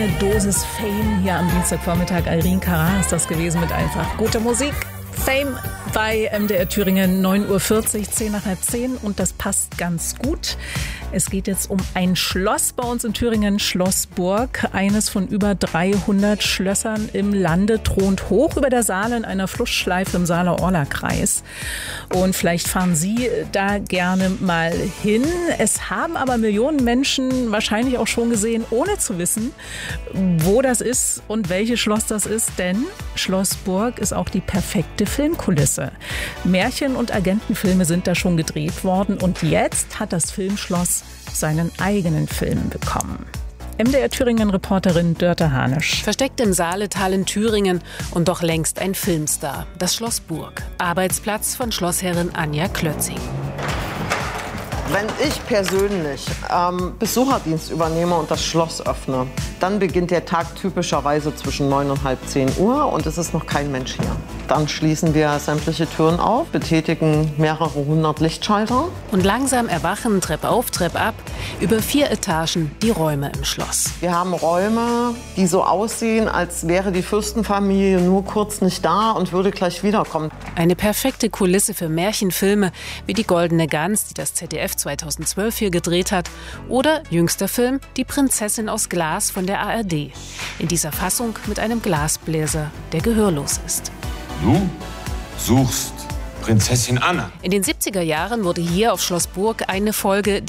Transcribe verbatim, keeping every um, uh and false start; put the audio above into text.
Eine Dosis Fame hier am Dienstagvormittag. Irene Cara ist das gewesen mit einfach guter Musik. Fame bei M D R Thüringen, neun Uhr vierzig, zehn nach halb zehn, und das passt ganz gut. Es geht jetzt um ein Schloss bei uns in Thüringen, Schloss Burg. Eines von über dreihundert Schlössern im Lande, thront hoch über der Saale in einer Flussschleife im Saale-Orla-Kreis. Und vielleicht fahren Sie da gerne mal hin. Es haben aber Millionen Menschen wahrscheinlich auch schon gesehen, ohne zu wissen, wo das ist und welches Schloss das ist. Denn Schloss Burg ist auch die perfekte Filmkulisse. Märchen- und Agentenfilme sind da schon gedreht worden, und jetzt hat das Filmschloss seinen eigenen Film bekommen. M D R Thüringen-Reporterin Dörte Hanisch. Versteckt im Saaletal in Thüringen und doch längst ein Filmstar. Das Schloss Burg. Arbeitsplatz von Schlossherrin Anja Klötzing. Wenn ich persönlich ähm, Besucherdienst übernehme und das Schloss öffne, dann beginnt der Tag typischerweise zwischen neun und halb zehn Uhr und es ist noch kein Mensch hier. Dann schließen wir sämtliche Türen auf, betätigen mehrere hundert Lichtschalter. Und langsam erwachen, Treppe auf, Treppe ab, über vier Etagen die Räume im Schloss. Wir haben Räume, die so aussehen, als wäre die Fürstenfamilie nur kurz nicht da und würde gleich wiederkommen. Eine perfekte Kulisse für Märchenfilme wie Die Goldene Gans, die das Z D F zweitausendzwölf hier gedreht hat, oder jüngster Film Die Prinzessin aus Glas von der A R D. In dieser Fassung mit einem Glasbläser, der gehörlos ist. Du suchst Prinzessin Anna. In den siebziger Jahren wurde hier auf Schloss Burg eine Folge